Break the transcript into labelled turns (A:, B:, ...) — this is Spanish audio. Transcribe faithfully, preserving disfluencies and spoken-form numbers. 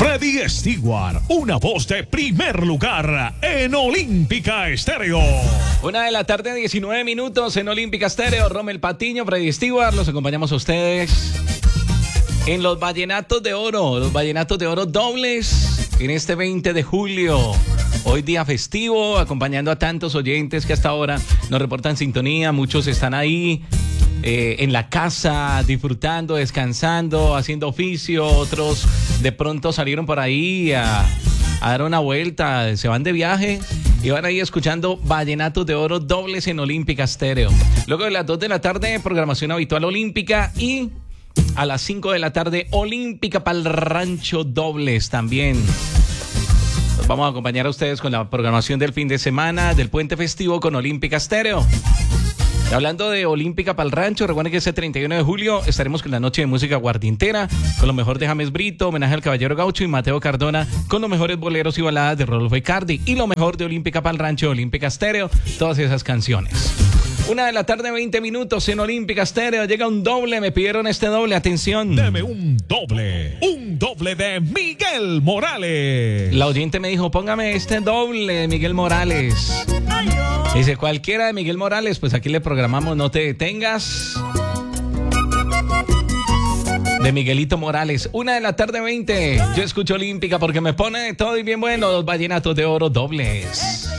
A: Freddy Stewart, una voz de primer lugar en Olímpica Estéreo.
B: Una de la tarde, diecinueve minutos en Olímpica Estéreo. Rommel Patiño, Freddy Stewart, los acompañamos a ustedes en los Vallenatos de Oro, los Vallenatos de Oro dobles en este veinte de julio. Hoy día festivo, acompañando a tantos oyentes que hasta ahora nos reportan sintonía. Muchos están ahí eh, en la casa, disfrutando, descansando, haciendo oficio. Otros de pronto salieron por ahí a, a dar una vuelta, se van de viaje y van ahí escuchando Vallenatos de Oro dobles en Olímpica Estéreo. Luego de las dos de la tarde, programación habitual olímpica, y a las cinco de la tarde, Olímpica Pal Rancho dobles también. Los vamos a acompañar a ustedes con la programación del fin de semana, del puente festivo con Olímpica Estéreo. Y hablando de Olímpica Pal Rancho, recuerden que ese treinta y uno de julio estaremos con la noche de música guardientera, con lo mejor de James Brito, homenaje al Caballero Gaucho y Mateo Cardona, con los mejores boleros y baladas de Rodolfo Icardi, y lo mejor de Olímpica Pal Rancho, Olímpica Estéreo, todas esas canciones. Una de la tarde, veinte minutos en Olímpica Estéreo. Llega un doble, me pidieron este doble, atención.
A: Deme un doble, un doble de Miguel Morales.
B: La oyente me dijo, póngame este doble de Miguel Morales. Dice, cualquiera de Miguel Morales, pues aquí le programamos No Te Detengas, de Miguelito Morales. Una de la tarde, veinte. Yo escucho Olímpica porque me pone todo y bien bueno, los Vallenatos de Oro dobles.